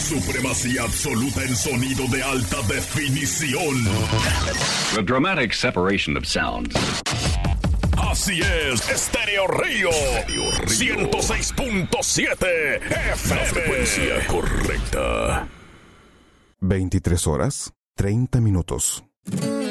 Supremacía absoluta en sonido de alta definición. The dramatic separation of sounds. Así es, Estéreo Río. 106.7 FM. La frecuencia correcta. 23 horas, 30 minutos.